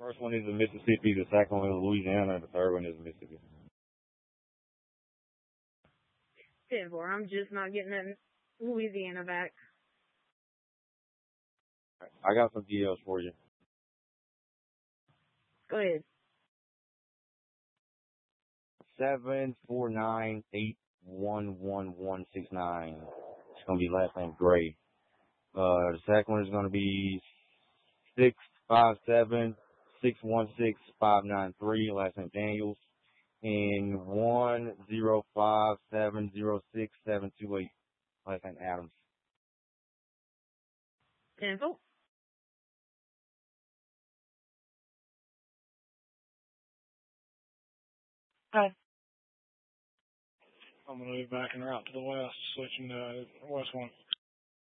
First one is in Mississippi, the second one is Louisiana, and the third one is Mississippi. 10-4. I'm just not getting that Louisiana back. I got some DLs for you. Go ahead. 749811169. It's gonna be last name Gray. The second one is gonna be 657616593. Last name Daniels. And 105706728. Last name Adams. 10-4. Hi. I'm going to be backing her out to the west, switching to West 1.